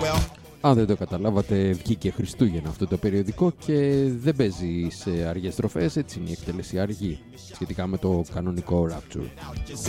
Αν δεν το καταλάβατε, βγήκε Χριστούγεννα αυτό το περιοδικό και δεν παίζει σε αργές στροφές, έτσι είναι η εκτέλεση αργή σχετικά με το κανονικό Rapture.